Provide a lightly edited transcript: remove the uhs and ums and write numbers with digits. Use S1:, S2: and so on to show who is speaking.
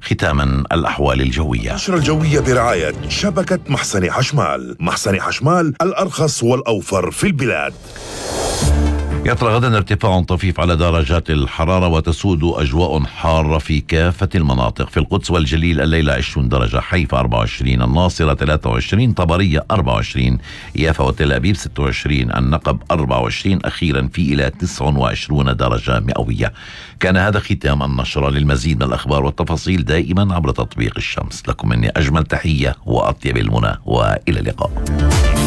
S1: ختاما الأحوال الجوية.
S2: النشرة الجوية برعاية شبكة محسن حشمال. محسن حشمال، الأرخص والأوفر في البلاد.
S1: يطرأ غدا ارتفاع طفيف على درجات الحرارة وتسود أجواء حارة في كافة المناطق. في القدس والجليل الليلة 20 درجة، حيفا 24، الناصرة 23، طبرية 24، يافا وتل أبيب 26، النقب 24، أخيرا في إلى 29 درجة مئوية. كان هذا ختام النشرة. للمزيد من الأخبار والتفاصيل دائما عبر تطبيق الشمس. لكم مني أجمل تحية وأطيب المنى، وإلى اللقاء.